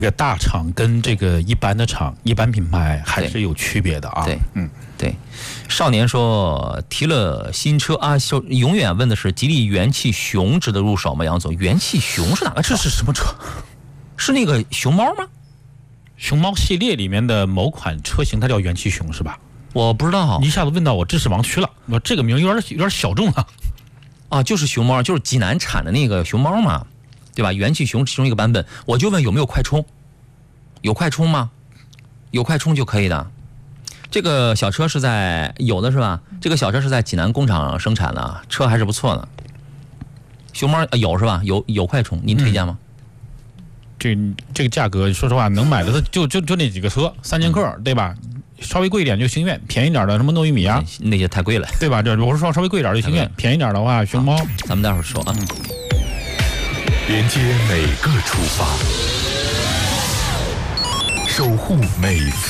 这个大厂跟这个一般的厂、一般品牌还是有区别的啊。 对，对。少年说提了新车啊，永远问的是吉利元气熊值得入手吗？杨总，元气熊是哪个车？ 这是什么车？ 是那个熊猫吗？ 熊猫系列里面的某款车型，它叫元气熊是吧？ 我不知道， 你一下子问到我知识盲区了。我这个名有点小众了。 啊，就是熊猫，就是济南产的那个熊猫嘛，对吧？元气熊其中一个版本，我就问有没有快充？有快充吗？有快充就可以的。这个小车是在有的是吧？这个小车是在济南工厂生产的，车还是不错的。熊猫有是吧？有快充，您推荐吗？ 这个价格，说实话，能买的就那几个车，3000克，对吧？稍微贵一点就星越，便宜点的什么诺玉米啊， 那些太贵了， 对吧？这我是说稍微贵一点就星越，便宜点的话熊猫。 咱们待会儿说啊。 连接每个出发，守护每次